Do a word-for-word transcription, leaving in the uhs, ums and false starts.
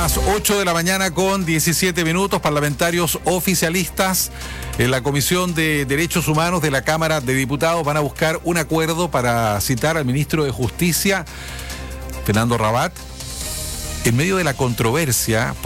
las ocho de la mañana con diecisiete minutos, parlamentarios oficialistas en la Comisión de Derechos Humanos de la Cámara de Diputados van a buscar un acuerdo para citar al ministro de Justicia, Fernando Rabat, en medio de la controversia